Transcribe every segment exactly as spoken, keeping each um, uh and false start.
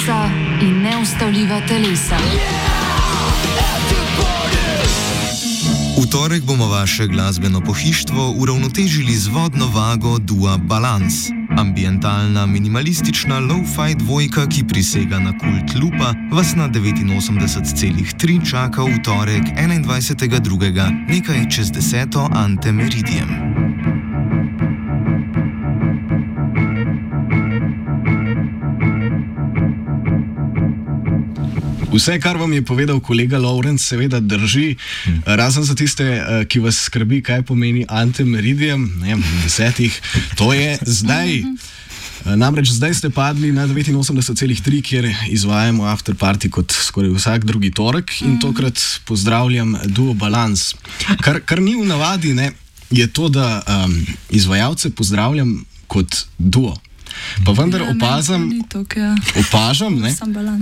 Telesa in neustavljiva telesa. V torek bomo vaše glasbeno pohištvo uravnotežili z vodno vago dua Balance. Ambientalna, minimalistična lo-fi dvojka, ki prisega na kult lupa, vas na devetinosemdeset celih tri čaka v torek enaindvajsetega drugega nekaj čez deseto ante Meridiem. Vse, kar vam je povedal kolega Lovrenc, seveda drži, hmm. razen za tiste, ki vas skrbi, kaj pomeni ante Meridiem, ne vem, desetih, to je zdaj. Namreč zdaj ste padli na devetinosemdeset celih tri, kjer izvajamo afterparty kot skoraj vsak drugi torek in tokrat pozdravljam duo Balance. Kar, kar ni v navadi, ne, je to, da um, izvajalce pozdravljam kot duo. Pa vendar ja, opazam, ne, tok, ja. opažam, ne,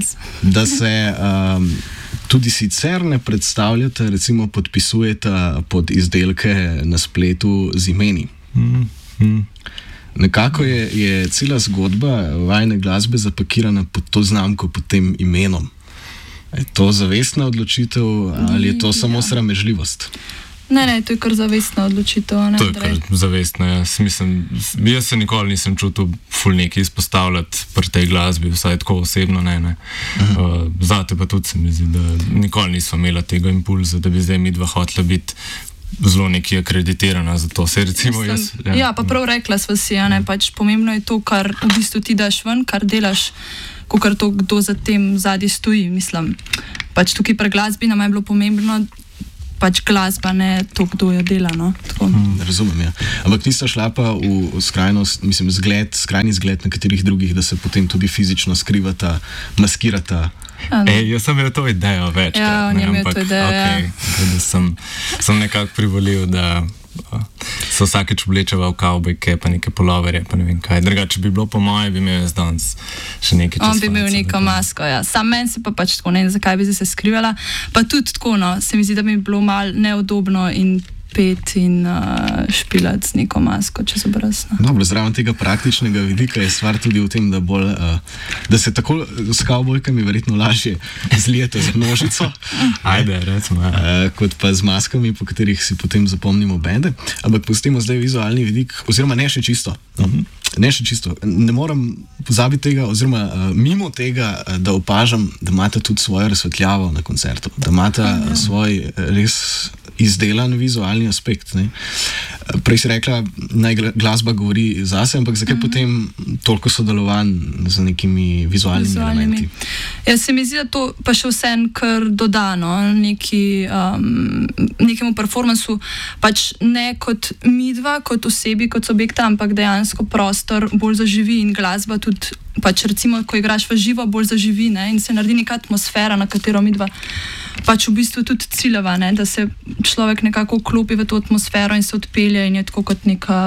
da se um, tudi sicer ne predstavljate, recimo podpisujete pod izdelke na spletu z imeni. Mm, mm. Nekako je, je cela zgodba vajne glasbe zapakirana pod to znamko, pod tem imenom. Je to zavestna odločitev ali je to samo ja. sramežljivost? Ne, ne, to je kar zavestna odločitev. Ne, to je kar zavestna, jaz mislim, jaz se nikoli nisem čutil ful neki izpostavljati pri tej glasbi, vsaj tako osebno, ne, ne. Uh, zate pa tudi se mi zdi, da nikoli nismo imela tega impulza, da bi zdaj mi dva hotela biti zelo neki akreditirana za to, se recimo mislim, jaz. Ja. ja, pa prav rekla sva si, ja, ne, pač pomembno je to, kar v bistvu ti daš ven, kar delaš, kakor to, kdo za tem zadnji stoji, mislim. Pač tukaj pri glasbi nam je bilo pomembno, pač glasba, ne to, kdo jo dela, no. Hmm, razumem, ja. Ampak nista šla pa v skrajnost, mislim, zgled, skrajni zgled nekaterih drugih, da se potem tudi fizično skrivata, maskirata. Ja, Ej, jaz sem imel to idejo več. Ja, on je imel to idejo, okay, ja. Da sem, sem nekako privolil, da uh, se vsakeč oblečeva v kavbojke, pa neke poloverje, pa ne vem kaj. Drugače bi bilo po moje, bi imel jaz danes še nekaj časa. On bi imel neko masko, ja. Sam meni se pa pač tako, ne vem, zakaj bi se skrivala. Pa tudi tako, no, se mi zdi, da mi je bilo malo neudobno in pet in uh, špilat z neko masko čez obraz. No. Dobro, zraven tega praktičnega vidika je stvar tudi v tem, da, bolj, uh, da se tako s kavbojkami verjetno lažje zlijete z množico. Ajde, recimo. Ja. Uh, kot pa z maskami, po katerih si potem zapomnimo bende. Ampak pustimo zdaj vizualni vidik, oziroma ne še čisto. No? Ne še čisto. Ne moram pozabiti tega, oziroma uh, mimo tega, uh, da opažam, da imate tudi svojo razsvetljavo na koncertu. Da imate uh, svoj uh, res izdelan vizualni aspekt. Ne? Prej si rekla, naj glasba govori zase, ampak zakaj mm-hmm. potem toliko sodelovanj z nekimi vizualnimi, vizualnimi elementi? Ja, se mi zdi, da to pa še vsem kar dodano, neki, um, nekemu performansu, pač ne kot midva, kot osebi, kot subjekta, ampak dejansko prostor bolj zaživi in glasba tudi, pač recimo, ko igraš v živo, bolj zaživi, ne? In se naredi neka atmosfera, na katero midva pač v bistvu tudi ciljava, ne? Da se človek nekako vklopi v to atmosfero in se odpelje in je tako kot neka,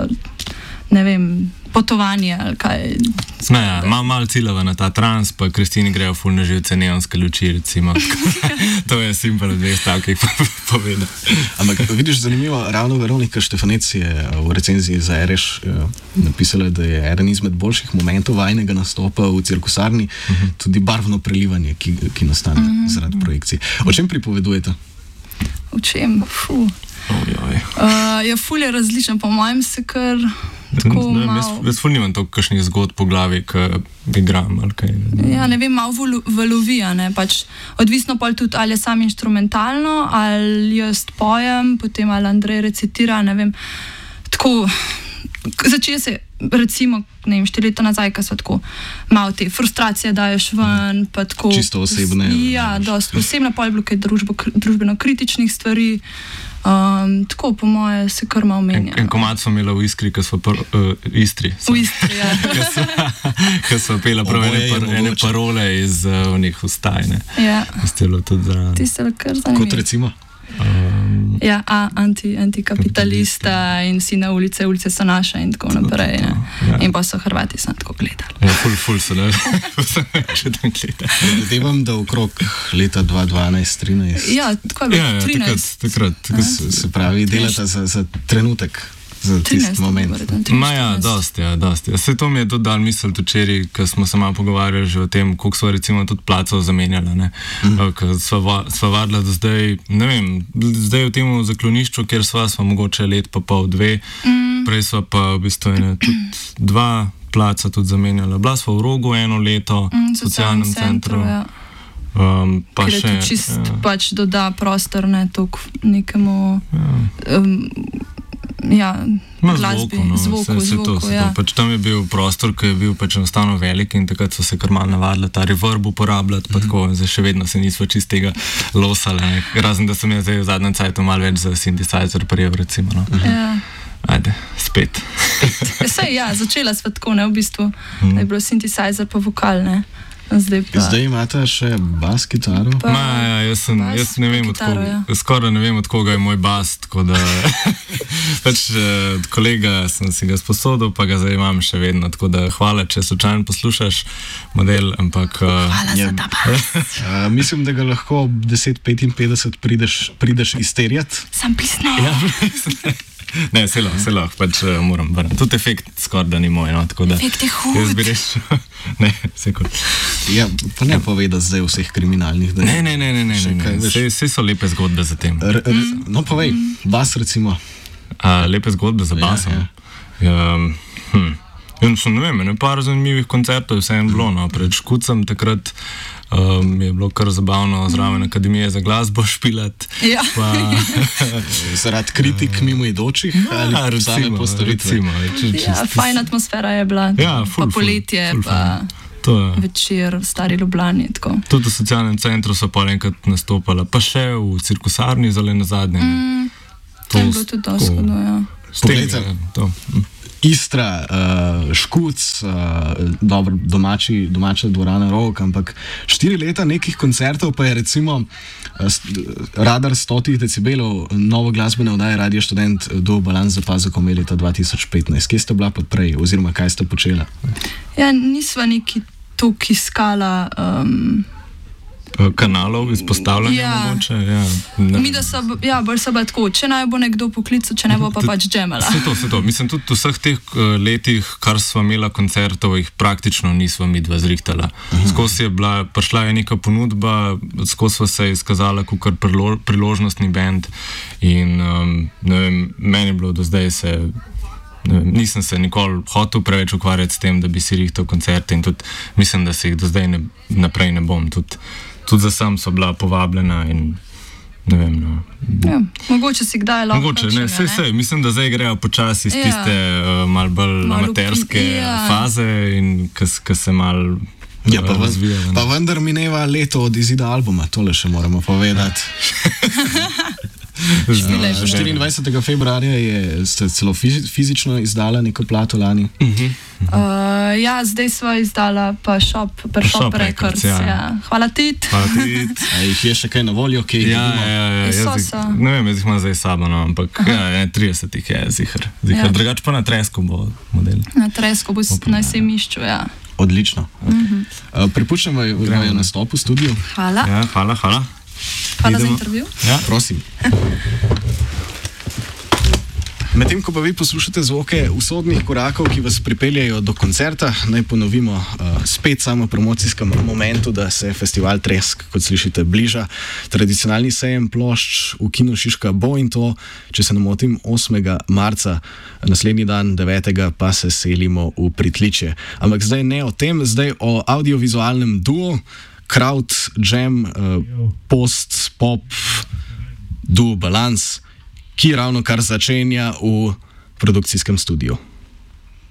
ne vem, potovanje ali kaj. Ne, ja, malo mal ciljava na ta trans, pa Kristini grejo ful na živce neonske luči, recimo. To je simpel dve stavki povedal. Ampak vidiš, zanimivo, ravno Veronika Štefanec je v recenziji za Ereš napisala, da je eden izmed boljših momentov vajnega nastopa v cirkusarni uh-huh. tudi barvno prelivanje, ki, ki nastane uh-huh. zaradi projekcije. O čem pripovedujete? O čem? Fuh. Ojoj. Uh, ja, ful je različen, po mojem se kar tako ne, malo... Jaz, jaz ful nimam toliko kakšnih zgodb po glavi, ki igram ali kaj. Ja, ne vem, malo valovija, ne, pač odvisno pol tudi, ali je sam instrumentalno, ali jaz pojem, potem ali Andrej recitira, ne vem, tako... Začeje se, recimo, ne vem, štiri leta nazaj, ko so tako malo te frustracije daješ ven, pa tako... Čisto osebne. Ja, dosti osebne, pol je bilo kaj družbo, družbeno kritičnih stvari. Um, tako, po moje, se kar malo menja. En, en komad smo imeli v Istri, ko smo par, uh, Istri. V Istri, ja. Ko smo pela prav ene, par, ene parole iz uh, onih ustaj, ne. Ja. Ste bilo tudi za... Ti ste kar zanimivi. Kot recimo? Um, ja, a, anti, antikapitalista in si na ulice, ulice so naše in tako naprej. Ne. Ja. In pa so Hrvati sem tako gledali. Ja, ful, ful so, ne. Še tam gledali. Zadevam, da okrog leta dva tisoč dvanajst trinajst. Ja, tako je bilo. Ja, ja, trinajst. Takrat, takrat. Se, se pravi, delata za, za trenutek. za tisti moment. Ma ja, dosti, ja, dosti. Ja, se to mi je tudi dal misel včeraj, ko smo se malo pogovarjali že o tem, koliko smo recimo tudi placov zamenjali, ne. Mm. Ko sva, sva vadila do zdaj, ne vem, zdaj v tem zaklonišču, kjer sva, sva mogoče let pa pol dve, mm. prej sva pa v bistvu ene, tudi dva placa tudi zamenjala. Bila sva v Rogu eno leto, mm, v socialnem centru. Ja. Um, pa Ker je še, to čist ja. pač doda prostor, ne, tok nekemu Ja. um, ja, Ma glasbi, zvoku, no, zvoku, vse, vse to, zvoku, vse ja. to. Pač tam je bil prostor, ki je bil pač enostavno velik in takrat so se kar malo navadili ta reverb uporabljati, pa mm. tako, zdaj še vedno se nismo čist tega losali, ne. Razen da sem jaz zdaj v zadnjem cajtu malo več za synthesizer prijel, recimo, no. Mm. Ja. Ajde, spet. Sej, ja, začela sva tako, ne, v bistvu, mm. da je bilo synthesizer pa vokal, ne. Zdaj, pa, Zdaj imate še bas kitaro? pa, Ma, ja, jaz, sem, bas, jaz ne vem, pa od kitaro, koga, ja. skoraj ne vem, od koga je moj bas, tako da pač od kolega sem si ga sposodil, pa ga zdaj imam še vedno, tako da hvala, če slučajno poslušaš model, ampak... Hvala je, za ta bas. uh, mislim, da ga lahko ob deset petinpetdeset prideš, prideš izterjati. Sam pisne. Ja, ne, se lahko, se lahko, pač uh, moram vrniti. Tudi efekt skoraj da ni moj, no, tako da... Efekt je hud. Jaz bi rešil... ne, sekund. Ja, pa ne povedati zdaj vseh kriminalnih. Da Ne, ne, ne, ne, ne, Še ne, kaj, ne. veš? Sej, sej so lepe zgodbe za tem. R, r, no, povej, bas recimo. A, lepe zgodbe za Ja, basom. Ja, hm. Ja, so, ne vem, ne par zanimivih koncertov je vse en bilo, no. Pred Škucem takrat um, je bilo kar zabavno zraven Akademije za glasbo špilat. Ja. Pa, Zaradi kritik mimoidočih ali same recimo, postavitve. recimo, če, če, Ja, fajna atmosfera je bila. Ja, ful, pa ful, poletje, ful pa fajn. To je. večer v Stari Ljubljani. Tako. Tudi v socialnem centru so pa enkrat nastopala, pa še v cirkusarni zale na zadnje. Mm, To je bilo tudi dosti hodno, ja. Poglejte. To. Hm. Istra, uh, Škuc, uh, dobro, domači, domača dvorana Rog, ampak štiri leta nekih koncertov, pa je recimo uh, st, radar stotih decibelov novo glasbene oddaje Radio Študent do Balans za pazakom leta dva tisoč petnajst. Kje ste bila pa prej, oziroma kaj ste počela? Ja, nisva neki tukaj iskala. Um, Kanalov izpostavljanja Ja. mogoče. Ja, ne. mi, da so, ja, bolj so bila tako, če naj bo nekdo poklical, če ne bo pa pač džemala. Se to, se to. Mislim, tudi v vseh teh uh, letih, kar sva imela koncertov, jih praktično nisva midva zrihtala. Skozi je bila, prišla je neka ponudba, skozi sva se izkazala kot kar prilo, priložnostni bend in um, ne vem, meni je bilo do zdaj se... Ne vem, nisem se nikoli hotel preveč ukvarjati s tem, da bi si rihtal koncerte in tudi mislim, da se jih do zdaj ne, naprej ne bom. Tudi, tudi za sam so bila povabljena in ne vem, no. Ja, mogoče si kdaj lahko. Mogoče, ne, sej, sej, mislim, da zdaj grejo počasi iz Ja. tiste uh, malo bolj Malo amaterske pi- ja. faze in ko se malo Ja, pa, uh, razvijajo. pa vendar mineva leto od izida albuma, tole še moramo povedati. Špilej, Uh, štiriindvajsetega februarja je, ste celo fizi, fizično izdala neko plato lani. Uh, ja, zdaj sva izdala pa Shop, pa Shop, Shop Records. Records, ja. Ja. Hvala ti. Pa ti- A jih je še kaj na voljo, ki jih Ja, vidimo? ja, ja, So, jaz, jih- so. ne vem, jaz jih imam zdaj s sabo, no, ampak ja, ja, trideset jih je, zihar. zihar. Ja. Drugač pa na tresku bo model. Na Tresku bo s- na semišču, ja. Odlično. Uh, Prepuščam vaju vaju nastop v studiu. Hvala. Ja, hvala, hvala. Hvala za idemo. intervju. Ja. Prosim. Medtem ko pa vi poslušate zvoke usodnih korakov, ki vas pripeljajo do koncerta, naj ponovimo uh, spet samo promocijskem momentu, da se festival Tresk, kot slišite, bliža. Tradicionalni sejem plošč v Kinu Šiška bo in to, če se ne motim, osmega marca, naslednji dan devetega pa se selimo v Pritličje. Ampak zdaj ne o tem, zdaj o audiovizualnem duo, crowd, jam, uh, post, pop, duo Balans, ki ravno kar začenja v produkcijskem studiu.